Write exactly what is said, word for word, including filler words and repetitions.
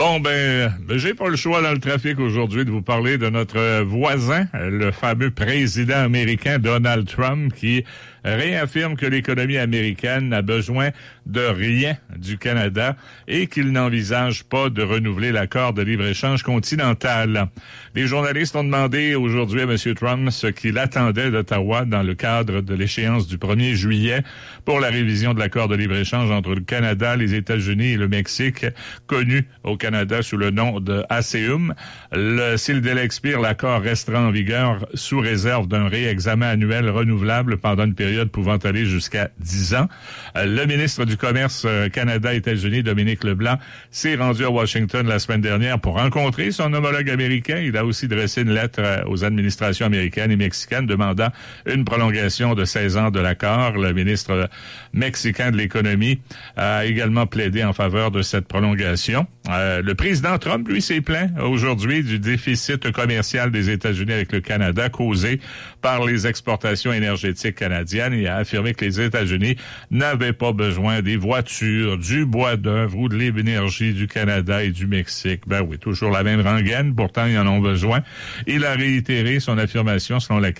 Bon, ben, j'ai pas le choix dans le trafic aujourd'hui de vous parler de notre voisin, le fameux président américain Donald Trump, qui réaffirme que l'économie américaine n'a besoin de rien du Canada et qu'il n'envisage pas de renouveler l'accord de libre-échange continental. Les journalistes ont demandé aujourd'hui à M. Trump ce qu'il attendait d'Ottawa dans le cadre de l'échéance du premier juillet pour la révision de l'accord de libre-échange entre le Canada, les États-Unis et le Mexique, connu au Canada sous le nom de ASEUM. Le, si le délai expire, l'accord restera en vigueur sous réserve d'un réexamen annuel renouvelable pendant une période pouvant aller jusqu'à dix ans. Le ministre du Commerce Canada-États-Unis, Dominique Leblanc, s'est rendu à Washington la semaine dernière pour rencontrer son homologue américain. Il a aussi dressé une lettre aux administrations américaines et mexicaines demandant une prolongation de seize ans de l'accord. Le ministre mexicain de l'économie a également plaidé en faveur de cette prolongation. Euh, le président Trump, lui, s'est plaint aujourd'hui du déficit commercial des États-Unis avec le Canada causé par les exportations énergétiques canadiennes. Il a affirmé que les États-Unis n'avaient pas besoin des voitures, du bois d'œuvre ou de l'énergie du Canada et du Mexique. Ben oui, toujours la même rengaine, pourtant ils en ont besoin. Il a réitéré son affirmation selon laquelle